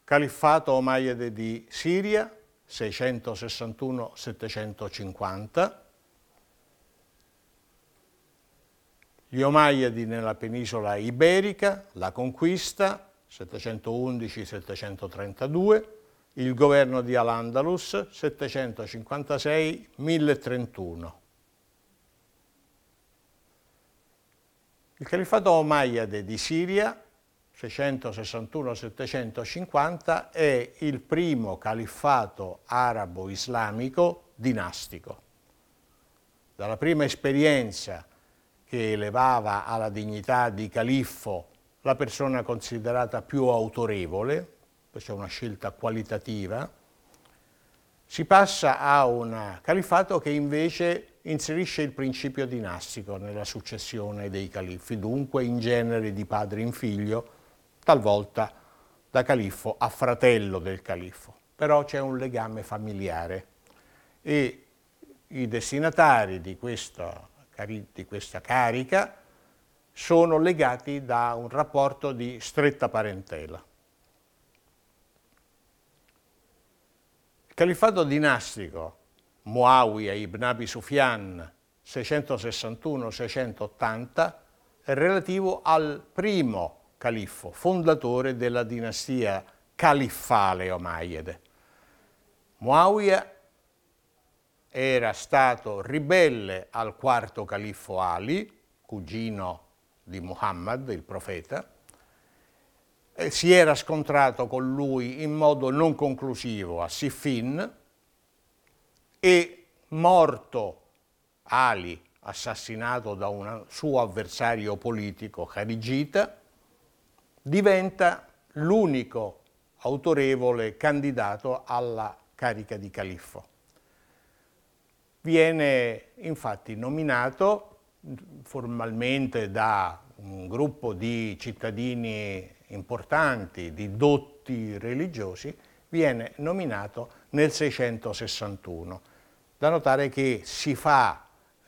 Califfato Omayyade di Siria, 661-750, gli Omayyadi nella penisola iberica, la conquista, 711-732, il governo di Al-Andalus, 756-1031. Il califfato Omayyade di Siria, 661-750, è il primo califfato arabo-islamico dinastico. Dalla prima esperienza che elevava alla dignità di califfo la persona considerata più autorevole, questa è una scelta qualitativa, si passa a un califfato che invece inserisce il principio dinastico nella successione dei califfi, dunque in genere di padre in figlio, talvolta da califfo a fratello del califfo. Però c'è un legame familiare e i destinatari di questa carica sono legati da un rapporto di stretta parentela. Il califfato dinastico Muawiyah ibn Abi Sufyan 661-680 è relativo al primo califfo, fondatore della dinastia califfale omayyade. Muawiyah era stato ribelle al quarto califfo Ali, cugino di Muhammad, il profeta, e si era scontrato con lui in modo non conclusivo a Siffin e, morto Ali, assassinato da un suo avversario politico Kharijita, diventa l'unico autorevole candidato alla carica di califfo. Viene infatti nominato formalmente da un gruppo di cittadini importanti, di dotti religiosi, viene nominato nel 661. Da notare che si fa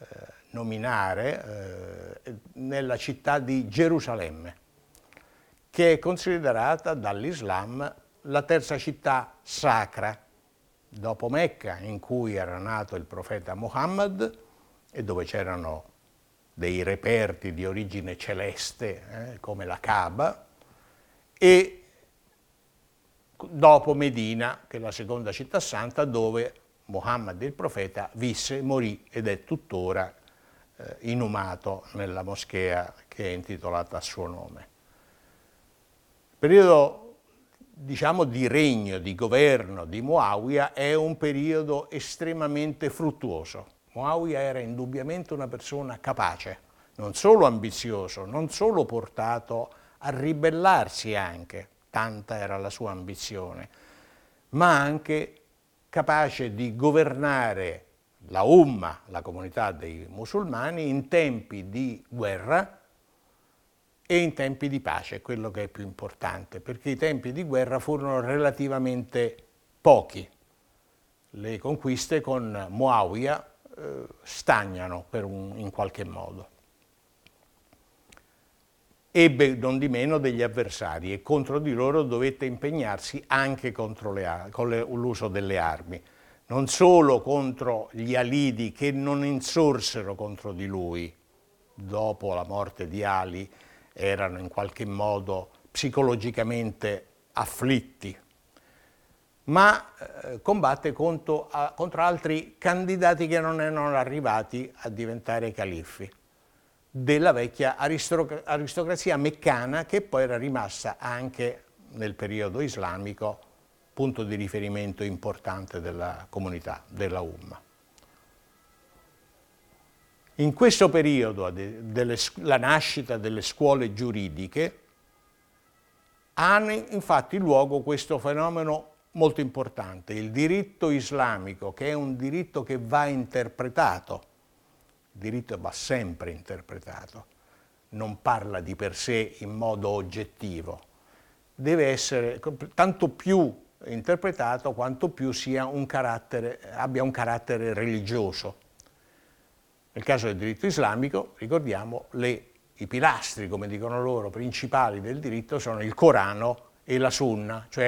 nominare nella città di Gerusalemme, che è considerata dall'Islam la terza città sacra, dopo Mecca, in cui era nato il profeta Muhammad e dove c'erano dei reperti di origine celeste, come la Kaaba, e dopo Medina, che è la seconda città santa, dove Muhammad il profeta visse, morì ed è tuttora inumato nella moschea che è intitolata a suo nome. Il periodo, diciamo, di regno, di governo di Muawiyah è un periodo estremamente fruttuoso. Muawiyah era indubbiamente una persona capace, non solo ambizioso, non solo portato a ribellarsi anche, tanta era la sua ambizione, ma anche capace di governare la Umma, la comunità dei musulmani, in tempi di guerra e in tempi di pace, quello che è più importante, perché i tempi di guerra furono relativamente pochi. Le conquiste con Muawiyah stagnano in qualche modo. Ebbe non di meno degli avversari e contro di loro dovette impegnarsi anche con l'uso delle armi, non solo contro gli Alidi che non insorsero contro di lui dopo la morte di Ali, erano in qualche modo psicologicamente afflitti, ma combatte contro altri candidati che non erano arrivati a diventare califfi, della vecchia aristocrazia meccana, che poi era rimasta anche nel periodo islamico punto di riferimento importante della comunità, della Umma. In questo periodo la nascita delle scuole giuridiche ha infatti luogo questo fenomeno molto importante, il diritto islamico, che è un diritto che va interpretato. Il diritto va sempre interpretato, non parla di per sé in modo oggettivo, deve essere tanto più interpretato quanto più abbia un carattere religioso. Nel caso del diritto islamico, ricordiamo, i pilastri, come dicono loro, principali del diritto sono il Corano e la Sunna, cioè